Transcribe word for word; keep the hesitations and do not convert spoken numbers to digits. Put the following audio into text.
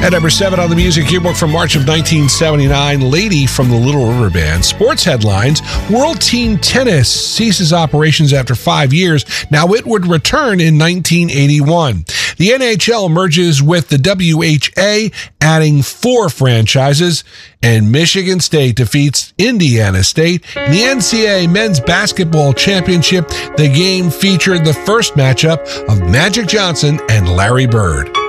At number seven on the Music Yearbook from March of nineteen seventy-nine, Lady from the Little River Band. Sports headlines, World Team Tennis ceases operations after five years. Now it would return in nineteen eighty-one. The N H L merges with the W H A, adding four franchises. And Michigan State defeats Indiana State in the N C double A Men's Basketball Championship. The game featured the first matchup of Magic Johnson and Larry Bird.